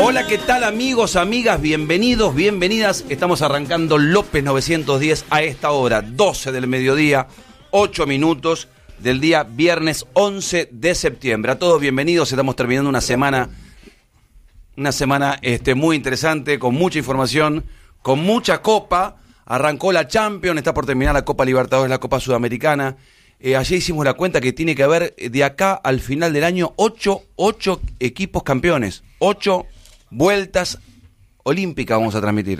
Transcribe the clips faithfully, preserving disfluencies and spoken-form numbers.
Hola, ¿qué tal amigos, amigas? Bienvenidos, bienvenidas. Estamos arrancando López novecientos diez a esta hora, doce del mediodía, ocho minutos del día viernes once de septiembre. A todos bienvenidos, estamos terminando una semana, una semana este, muy interesante, con mucha información, con mucha copa. Arrancó la Champions, está por terminar la Copa Libertadores, la Copa Sudamericana. Eh, ayer hicimos la cuenta que tiene que haber de acá al final del año ocho, ocho equipos campeones, ocho vueltas olímpicas vamos a transmitir.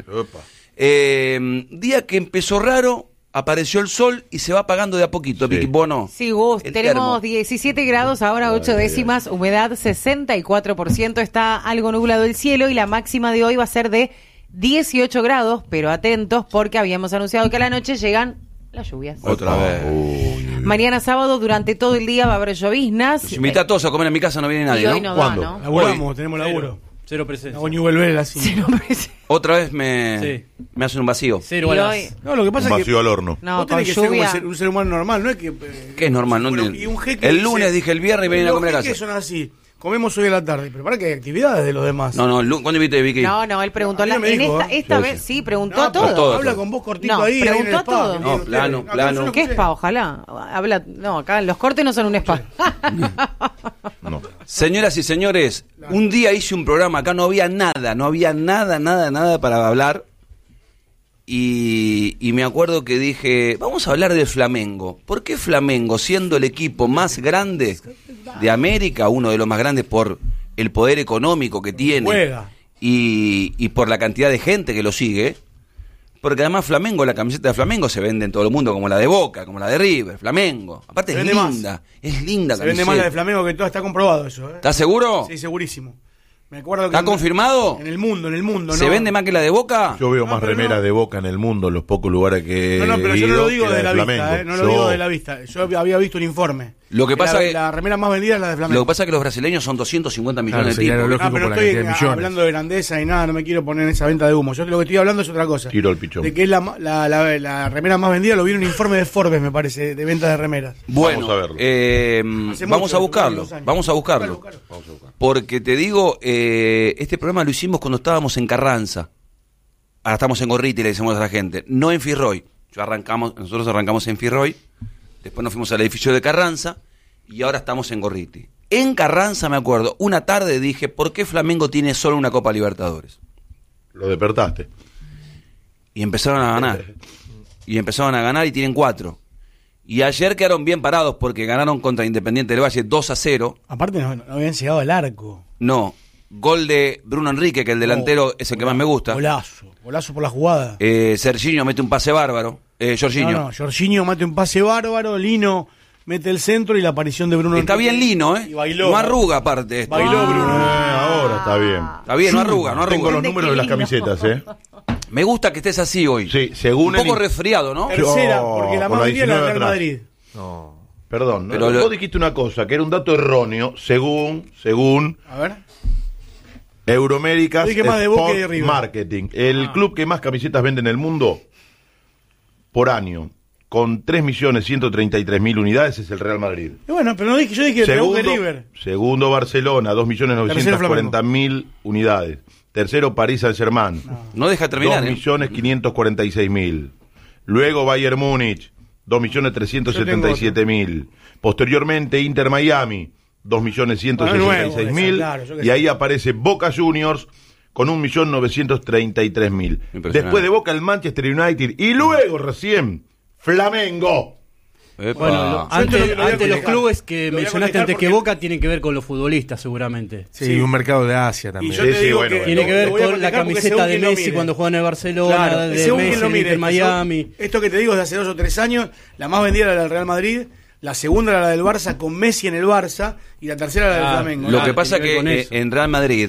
Eh, día que empezó raro, apareció el sol y se va apagando de a poquito, sí. ¿Vos no? Sí, Gus, tenemos termo. diecisiete grados, ahora ocho décimas, humedad sesenta y cuatro por ciento, está algo nublado el cielo y la máxima de hoy va a ser de dieciocho grados, pero atentos porque habíamos anunciado que a la noche llegan las lluvias. Otra vez. Uy. Mañana sábado durante todo el día va a haber lloviznas. Los invita a todos a comer en mi casa, no viene nadie, y hoy ¿no? no ¿Cuándo? Va, ¿no? Laburamos, tenemos laburo. Cero presencia. No, ni volver así. Cero presencia. Otra vez me, sí. me hacen un vacío. Cero a las... hoy... No, lo que pasa un es vacío que al horno. No, vos tenés que lluvia... ser como un ser, un ser humano normal, no es que... Eh, ¿Qué es normal? No, bueno, el y un jeque el dice, lunes dije el viernes y vienen a comer a casa. Los jeques son así. Comemos hoy a la tarde, pero para que hay actividades de los demás. No, no, ¿cuándo viste Vicky? No, no, él preguntó no, la, me en dijo, esta, ¿eh? esta sí, vez sí. sí, preguntó no, a todo. todo. Habla con vos cortito no, ahí. Preguntó ahí en el a todo. No, plano, no, plano. ¿Qué spa? Ojalá. Habla, no, acá los cortes no son un spa. No. Señoras y señores, un día hice un programa, acá no había nada, no había nada, nada, nada para hablar. Y, y me acuerdo que dije, vamos a hablar de Flamengo. ¿Por qué Flamengo, siendo el equipo más grande de América, uno de los más grandes por el poder económico que tiene Juega. y, y por la cantidad de gente que lo sigue? Porque además Flamengo, la camiseta de Flamengo se vende en todo el mundo como la de Boca, como la de River, Flamengo. Aparte Se es vende linda, más. es linda Se camiseta. vende más la de Flamengo que todo, está comprobado eso. ¿eh? ¿Estás seguro? Sí, segurísimo. Me acuerdo que ¿Está en, confirmado? En el mundo, en el mundo. ¿Se no. vende más que la de Boca? Yo veo No, más pero remeras no. de Boca en el mundo, en los pocos lugares que No, no, pero he yo no ido, lo digo que de la Flamengo. vista, ¿eh? No lo Yo- digo de la vista. Yo había visto un informe. Lo que pasa la, que la remera más vendida es la de Flamengo. Lo que pasa es que los brasileños son doscientos cincuenta millones Claro, de tipos. sería lo Ah, lógico pero por la estoy cantidad de millones. hablando de grandeza y nada, no me quiero poner en esa venta de humo. Yo lo que estoy hablando es otra cosa. Tiro el pichón. De que es la, la, la, la remera más vendida, lo vi en un informe de Forbes, me parece, de venta de remeras. Bueno, Vamos a verlo. eh, Hace vamos mucho, a buscarlo, hace años. vamos a buscarlo. Buscalo, buscalo. Porque te digo, eh, este programa lo hicimos cuando estábamos en Carranza. Ahora estamos en Gorriti, le decimos a la gente, no en Firroy. Yo arrancamos, nosotros arrancamos en Firroy, después nos fuimos al edificio de Carranza y ahora estamos en Gorriti. En Carranza, me acuerdo, una tarde dije, ¿por qué Flamengo tiene solo una Copa Libertadores? Lo despertaste. Y empezaron a ganar. Y empezaron a ganar y tienen cuatro. Y ayer quedaron bien parados porque ganaron contra Independiente del Valle dos a cero. Aparte, no, no habían llegado al arco. No, gol de Bruno Enrique, que el delantero Oh, es el que más me gusta. Golazo, golazo por la jugada. Eh, Serginho mete un pase bárbaro. Eh, Jorginho. No, no, Jorginho mete un pase bárbaro, Lino mete el centro y la aparición de Bruno. Está bien Lino, ¿eh? Y bailó. No arruga aparte esto. Bailó Eh, Bruno. ahora está bien. Está bien, no arruga, no Tengo arruga. los números de las camisetas, ¿eh? Me gusta que estés así hoy. Sí, según Un poco el... resfriado, ¿no? Tercera, Oh, porque la con más la vendida es la diecinueve del Real atrás. Madrid. No, perdón. Pero ¿no? lo- Vos dijiste una cosa, que era un dato erróneo, según, según A ver. Euroméricas Yo dije más de Boca y de Sport River. Marketing. El Ah. club que más camisetas vende en el mundo por año, con tres millones ciento treinta y tres mil unidades, es el Real Madrid. Y bueno, pero no dije, yo dije entre Boca y Segundo, River. segundo Barcelona, dos millones novecientos cuarenta mil unidades. Tercero París Saint-Germain, No deja terminar, dos ¿eh? millones quinientos cuarenta y seis mil. Luego Bayern Múnich, dos millones trescientos setenta y siete mil. Posteriormente Inter Miami, dos millones ciento sesenta y seis mil. Claro, yo qué Y sé. ahí aparece Boca Juniors con un millón novecientos treinta y tres mil. Impresionante. Después de Boca el Manchester United y luego recién Flamengo. Epa. Bueno, lo- Yo esto antes, lo- lo voy a antes los contestar. clubes que Lo voy a mencionaste contestar antes que porque- Boca tienen que ver con los futbolistas seguramente. Sí, Sí. un mercado de Asia Y también. yo Sí, te sí, digo bueno, que bueno. Tiene que lo ver voy a con la contestar porque camiseta según de quien lo Messi mire. cuando juega en el Barcelona, Claro, de según Messi quien lo en mire. Inter Miami. Esto que te digo es de hace dos o tres años, la más vendida era la del Real Madrid, la segunda era la del Barça con Messi en el Barça y la tercera era la del Ah, Flamengo. Lo Ah, que pasa tiene que que ver con eh, eso. en Real Madrid